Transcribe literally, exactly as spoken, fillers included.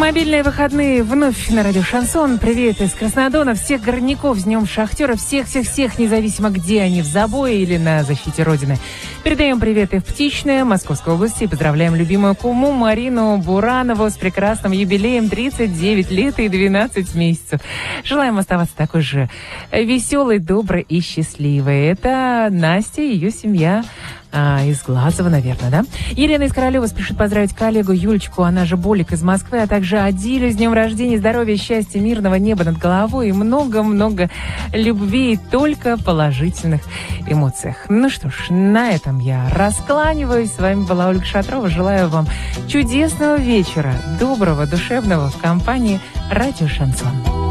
Мобильные выходные вновь на радио «Шансон». Привет из Краснодона. Всех горняков с Днем Шахтера. Всех-всех-всех, независимо где они, в забое или на защите Родины. Передаем привет и в Птичное, Московской области. Поздравляем любимую куму Марину Буранову с прекрасным юбилеем тридцать девять лет и двенадцать месяцев. Желаем оставаться такой же веселой, доброй и счастливой. Это Настя и ее семья. А, из Глазова, наверное, да? Елена из Королева спешит поздравить коллегу Юлечку, она же Болик из Москвы, а также Адилю с днем рождения, здоровья, счастья, мирного неба над головой и много-много любви и только положительных эмоциях. Ну что ж, на этом я раскланиваюсь. С вами была Ольга Шатрова. Желаю вам чудесного вечера, доброго, душевного в компании «Радио Шансон».